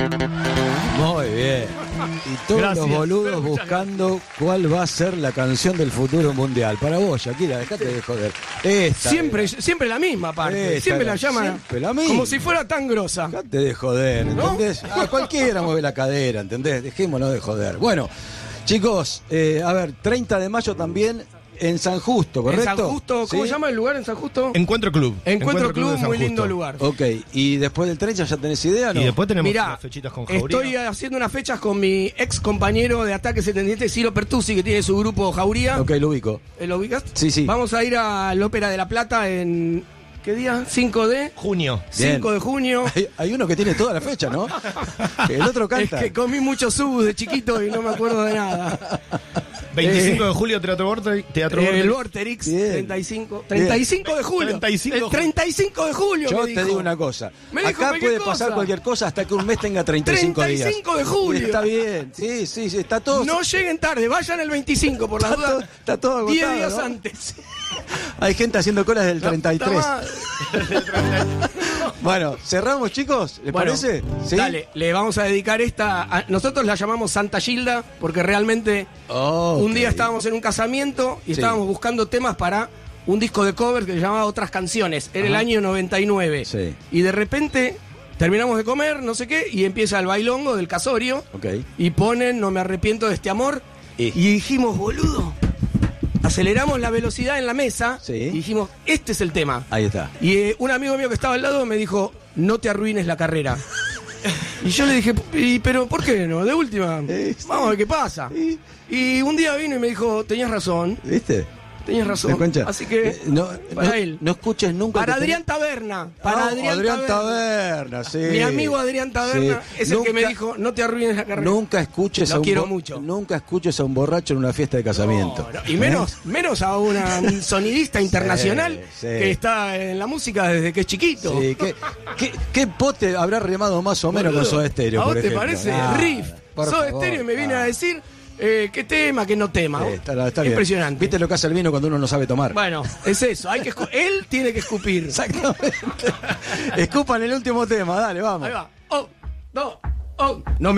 Muy bien. Y todos Gracias. los boludos buscando cuál va a ser la canción del futuro mundial. Para vos, Shakira, dejate de joder. Esta Siempre la misma parte. Esta Siempre era la llaman siempre la misma. como si fuera tan grosa. Dejate de joder, ¿No? ¿entendés? A cualquiera mueve la cadera, ¿entendés? Dejémonos de joder. Bueno, chicos, a ver, 30 de mayo también en San Justo, ¿correcto? En San Justo, ¿cómo ¿Sí? se llama el lugar en San Justo? Encuentro Club. Encuentro Club, de San muy Justo. lindo lugar. Ok, y después del 30 ya tenés idea, ¿no? Y después tenemos Mirá, unas fechitas con Jauría. estoy haciendo unas fechas con mi ex compañero de Ataque 77, Ciro Pertusi, que tiene su grupo Jauría. Ok, lo ubico. ¿Lo ubicas? Sí, sí. Vamos a ir al Ópera de La Plata en... ¿Qué día? 5 de... Junio. Bien. 5 de junio. Hay uno que tiene toda la fecha, ¿no? El otro Es canta. que comí muchos subs de chiquito y no me acuerdo de nada. 25 de julio, Teatro Vorterix. El Vorterix, Bien. 35 de julio. 35 El 35 de julio. Yo me te dijo. digo una cosa. Me dijo Acá cualquier puede pasar cosa. cualquier cosa hasta que un mes tenga 35 días. 35 de julio. Y está bien. Sí, sí, sí, está todo. No lleguen tarde, vayan el 25 por las Está todo- dudas. está todo agotado, 10 días ¿no? antes. Hay gente haciendo colas del 33. Está mal. Bueno, cerramos, chicos. ¿Les Bueno, parece? ¿Sí? Dale, le vamos a dedicar nosotros la llamamos Santa Gilda porque realmente Oh, un día ok. estábamos en un casamiento y Sí. estábamos buscando temas para un disco de cover que se llamaba Otras Canciones. Era el Ajá. año 99. Sí. Y de repente terminamos de comer, no sé qué, y empieza el bailongo del casorio. Ok. Y ponen No me arrepiento de este amor. Y- Y dijimos, boludo. Aceleramos la velocidad en la mesa Sí. y dijimos, este es el tema. Ahí está. Y un amigo mío que estaba al lado me dijo, no te arruines la carrera. Y yo le dije, pero ¿por qué no? De última, Sí. vamos a ver qué pasa. Sí. Y un día vino y me dijo, tenías razón, ¿Viste? tenías razón. ¿Me concha? Así que, no, para no- él. no escuches nunca. Para que Adrián Taberna. Para Ah, Adrián, Taberna, sí. Mi amigo Adrián Taberna Sí. es el que me Nunca- dijo, no te arruines la carrera. Nunca escuches Lo a un quiero bo- mucho. Nunca escuches a un borracho en una fiesta de casamiento. No, no, y menos a un sonidista internacional sí. que está en la música desde que es chiquito. Sí, ¿qué pote habrá remado más o menos Boludo, con Soda Stereo, ¿a vos por te ejemplo? parece? Ah, Riff. por Soda favor, Stereo y me viene ah. a decir qué tema, qué no tema. Está bien. Impresionante. ¿Viste lo que hace el vino cuando uno no sabe tomar? Bueno, es eso. Él tiene que escupir. Exactamente. Escupan el último tema, dale, vamos. Ahí va. Oh, no, oh. No me